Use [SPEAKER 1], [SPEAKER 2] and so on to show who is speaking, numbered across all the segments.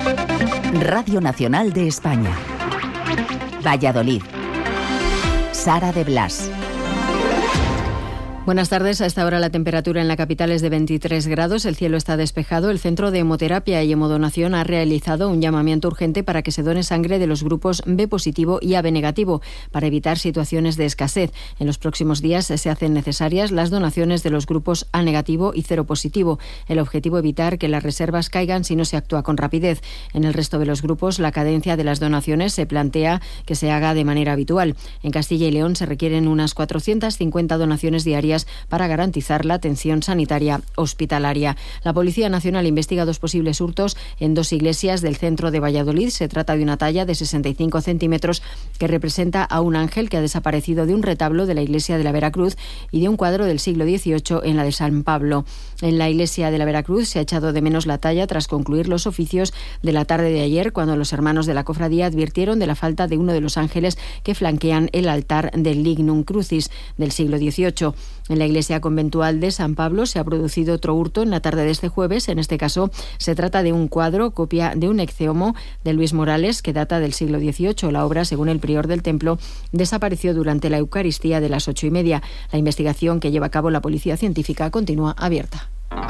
[SPEAKER 1] Radio Nacional de España. Valladolid. Sara de Blas.
[SPEAKER 2] Buenas tardes. A esta hora la temperatura en la capital es de 23 grados. El cielo está despejado. El Centro de Hemoterapia y Hemodonación ha realizado un llamamiento urgente para que se done sangre de los grupos B positivo y AB negativo para evitar situaciones de escasez. En los próximos días se hacen necesarias las donaciones de los grupos A negativo y 0 positivo. El objetivo, evitar que las reservas caigan si no se actúa con rapidez. En el resto de los grupos, la cadencia de las donaciones se plantea que se haga de manera habitual. En Castilla y León se requieren unas 450 donaciones diarias para garantizar la atención sanitaria hospitalaria. La Policía Nacional investiga 2 posibles hurtos en 2 iglesias del centro de Valladolid. Se trata de una talla de 65 centímetros que representa a un ángel que ha desaparecido de un retablo de la iglesia de la Veracruz y de un cuadro del siglo XVIII en la de San Pablo. En la iglesia de la Veracruz se ha echado de menos la talla tras concluir los oficios de la tarde de ayer, cuando los hermanos de la cofradía advirtieron de la falta de uno de los ángeles que flanquean el altar del Lignum Crucis del siglo XVIII. En la iglesia conventual de San Pablo se ha producido otro hurto en la tarde de este jueves. En este caso se trata de un cuadro, copia de un Ecce Homo de Luis Morales, que data del siglo XVIII. La obra, según el prior del templo, desapareció durante la Eucaristía de las 8:30. La investigación que lleva a cabo la Policía Científica continúa abierta.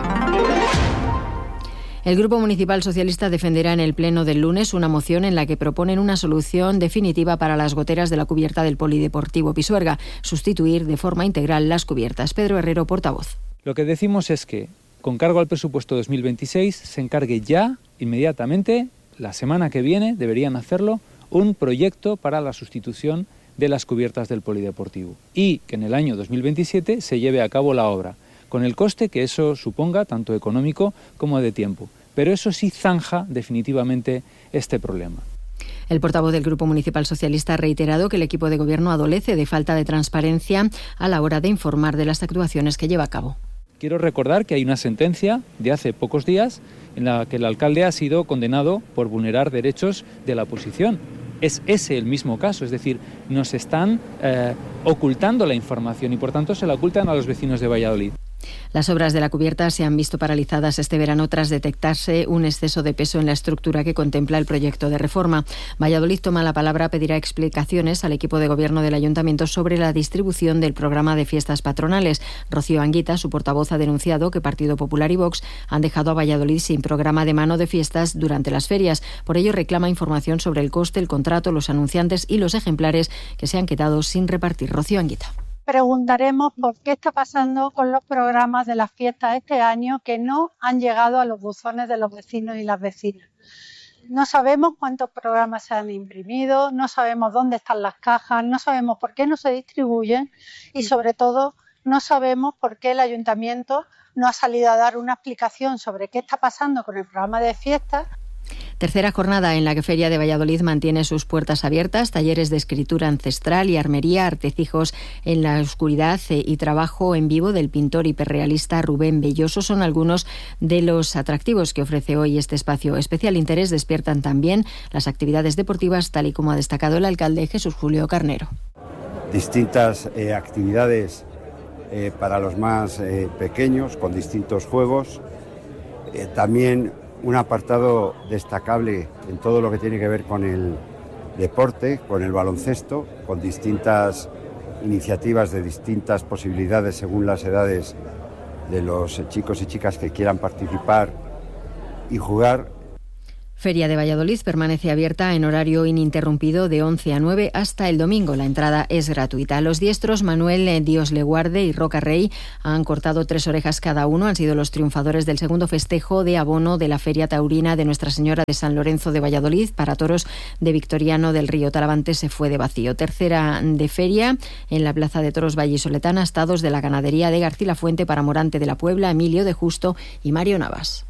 [SPEAKER 2] El Grupo Municipal Socialista defenderá en el Pleno del lunes una moción en la que proponen una solución definitiva para las goteras de la cubierta del Polideportivo Pisuerga, sustituir de forma integral las cubiertas. Pedro Herrero, portavoz.
[SPEAKER 3] Lo que decimos es que, con cargo al presupuesto 2026, se encargue ya, inmediatamente, la semana que viene, deberían hacerlo, un proyecto para la sustitución de las cubiertas del Polideportivo y que en el año 2027 se lleve a cabo la obra, con el coste que eso suponga, tanto económico como de tiempo. Pero eso sí zanja definitivamente este problema.
[SPEAKER 2] El portavoz del Grupo Municipal Socialista ha reiterado que el equipo de gobierno adolece de falta de transparencia a la hora de informar de las actuaciones que lleva a cabo.
[SPEAKER 3] Quiero recordar que hay una sentencia de hace pocos días en la que el alcalde ha sido condenado por vulnerar derechos de la oposición. Es ese el mismo caso, es decir, nos están ocultando la información y por tanto se la ocultan a los vecinos de Valladolid.
[SPEAKER 2] Las obras de la cubierta se han visto paralizadas este verano tras detectarse un exceso de peso en la estructura que contempla el proyecto de reforma. Valladolid toma la palabra, pedirá explicaciones al equipo de gobierno del ayuntamiento sobre la distribución del programa de fiestas patronales. Rocío Anguita, su portavoz, ha denunciado que Partido Popular y Vox han dejado a Valladolid sin programa de mano de fiestas durante las ferias. Por ello reclama información sobre el coste, el contrato, los anunciantes y los ejemplares que se han quedado sin repartir. Rocío Anguita.
[SPEAKER 4] Preguntaremos por qué está pasando con los programas de las fiestas este año que no han llegado a los buzones de los vecinos y las vecinas. No sabemos cuántos programas se han imprimido, no sabemos dónde están las cajas, no sabemos por qué no se distribuyen y sobre todo no sabemos por qué el ayuntamiento no ha salido a dar una explicación sobre qué está pasando con el programa de fiestas.
[SPEAKER 2] Tercera jornada en la que Feria de Valladolid mantiene sus puertas abiertas, talleres de escritura ancestral y armería, artecijos en la oscuridad y trabajo en vivo del pintor hiperrealista Rubén Belloso son algunos de los atractivos que ofrece hoy este espacio. Especial interés despiertan también las actividades deportivas, tal y como ha destacado el alcalde Jesús Julio Carnero.
[SPEAKER 5] Distintas actividades para los más pequeños, con distintos juegos, también un apartado destacable en todo lo que tiene que ver con el deporte, con el baloncesto, con distintas iniciativas de distintas posibilidades según las edades de los chicos y chicas que quieran participar y jugar.
[SPEAKER 2] Feria de Valladolid permanece abierta en horario ininterrumpido de 11 a 9 hasta el domingo. La entrada es gratuita. Los diestros Manuel Dios le guarde y Roca Rey han cortado 3 orejas cada uno. Han sido los triunfadores del segundo festejo de abono de la Feria Taurina de Nuestra Señora de San Lorenzo de Valladolid. Para toros de Victoriano del Río Talavante se fue de vacío. Tercera de feria en la Plaza de Toros Vallisoletana, estados de la ganadería de Garcilafuente para Morante de la Puebla, Emilio de Justo y Mario Navas.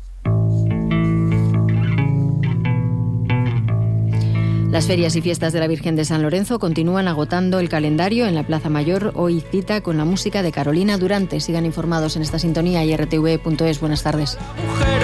[SPEAKER 2] Las ferias y fiestas de la Virgen de San Lorenzo continúan agotando el calendario en la Plaza Mayor. Hoy cita con la música de Carolina Durante. Sigan informados en esta sintonía y rtv.es. Buenas tardes.